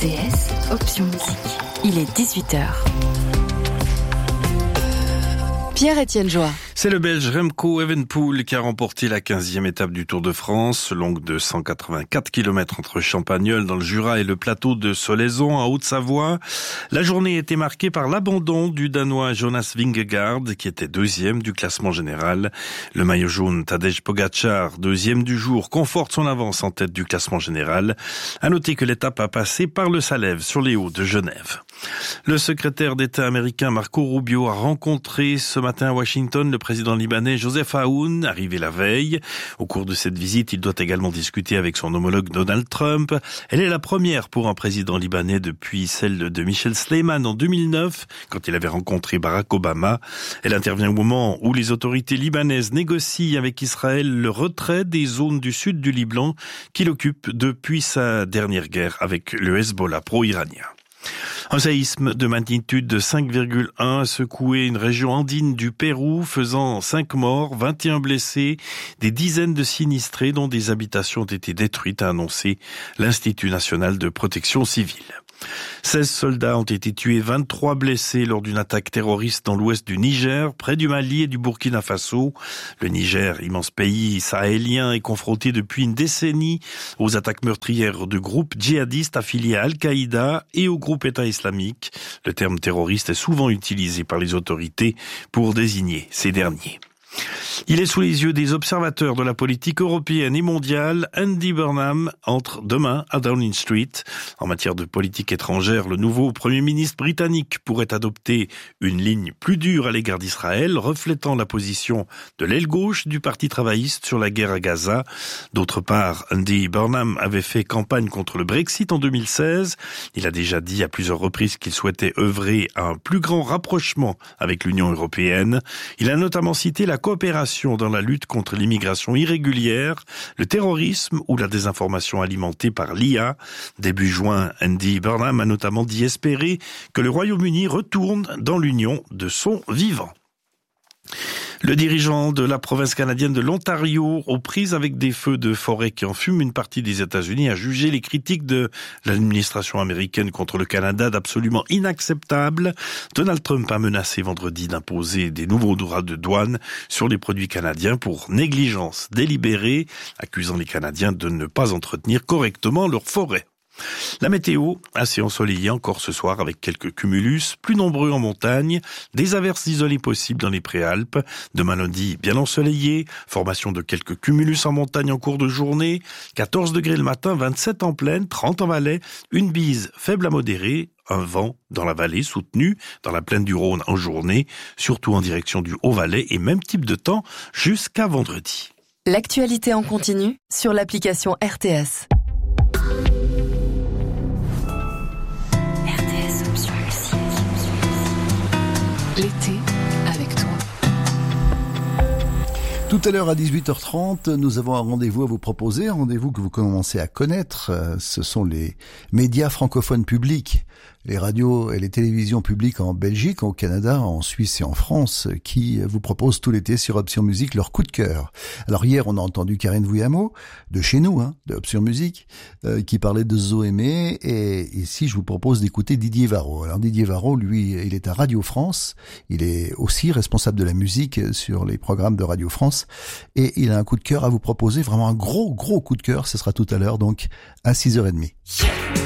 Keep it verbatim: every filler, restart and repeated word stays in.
T S, option musique. Il est dix-huit heures. Pierre-Étienne Joie. C'est le Belge Remco Evenepoel qui a remporté la quinzième étape du Tour de France, longue de cent quatre-vingt-quatre kilomètres entre Champagnole dans le Jura et le plateau de Solaizon en Haute-Savoie. La journée était marquée par l'abandon du Danois Jonas Vingegaard qui était deuxième du classement général. Le maillot jaune Tadej Pogačar, deuxième du jour, conforte son avance en tête du classement général. À noter que l'étape a passé par le Salève sur les hauts de Genève. Le secrétaire d'État américain Marco Rubio a rencontré ce matin à Washington le président libanais Joseph Aoun, arrivé la veille. Au cours de cette visite, il doit également discuter avec son homologue Donald Trump. Elle est la première pour un président libanais depuis celle de Michel Sleiman en deux mille neuf, quand il avait rencontré Barack Obama. Elle intervient au moment où les autorités libanaises négocient avec Israël le retrait des zones du sud du Liban qu'il occupe depuis sa dernière guerre avec le Hezbollah pro-iranien. Un séisme de magnitude de cinq virgule un a secoué une région andine du Pérou, faisant cinq morts, vingt et un blessés, des dizaines de sinistrés dont des habitations ont été détruites, a annoncé l'Institut national de protection civile. seize soldats ont été tués, vingt-trois blessés lors d'une attaque terroriste dans l'ouest du Niger, près du Mali et du Burkina Faso. Le Niger, immense pays sahélien, est confronté depuis une décennie aux attaques meurtrières de groupes djihadistes affiliés à Al-Qaïda et au groupe État islamique. Le terme terroriste est souvent utilisé par les autorités pour désigner ces derniers. Il est sous les yeux des observateurs de la politique européenne et mondiale. Andy Burnham entre demain à Downing Street. En matière de politique étrangère, le nouveau Premier ministre britannique pourrait adopter une ligne plus dure à l'égard d'Israël, reflétant la position de l'aile gauche du Parti travailliste sur la guerre à Gaza. D'autre part, Andy Burnham avait fait campagne contre le Brexit en deux mille seize. Il a déjà dit à plusieurs reprises qu'il souhaitait œuvrer à un plus grand rapprochement avec l'Union européenne. Il a notamment cité la coopération dans la lutte contre l'immigration irrégulière, le terrorisme ou la désinformation alimentée par l'I A. Début juin, Andy Burnham a notamment dit espérer que le Royaume-Uni retourne dans l'Union de son vivant. Le dirigeant de la province canadienne de l'Ontario, aux prises avec des feux de forêt qui enfument une partie des États-Unis, a jugé les critiques de l'administration américaine contre le Canada d'absolument inacceptables. Donald Trump a menacé vendredi d'imposer des nouveaux droits de douane sur les produits canadiens pour négligence délibérée, accusant les Canadiens de ne pas entretenir correctement leurs forêts. La météo, assez ensoleillée encore ce soir avec quelques cumulus, plus nombreux en montagne, des averses isolées possibles dans les préalpes. Demain lundi, bien ensoleillé, formation de quelques cumulus en montagne en cours de journée, quatorze degrés le matin, vingt-sept en plaine, trente en vallée, une bise faible à modérée, un vent dans la vallée soutenu dans la plaine du Rhône en journée, surtout en direction du Haut-Valais et même type de temps jusqu'à vendredi. L'actualité en continu sur l'application R T S. L'été avec toi. Tout à l'heure à dix-huit heures trente, nous avons un rendez-vous à vous proposer, un rendez-vous que vous commencez à connaître. Ce sont les médias francophones publics, les radios et les télévisions publiques en Belgique, au Canada, en Suisse et en France, qui vous proposent tout l'été sur Option Musique leur coup de cœur. Alors hier, on a entendu Karine Vouillamo, de chez nous, hein, de Option Musique, euh, qui parlait de Zoémé, et ici, je vous propose d'écouter Didier Varro. Alors Didier Varro, lui, il est à Radio France, il est aussi responsable de la musique sur les programmes de Radio France, et il a un coup de cœur à vous proposer, vraiment un gros, gros coup de cœur, ce sera tout à l'heure, donc à six heures trente. Yeah.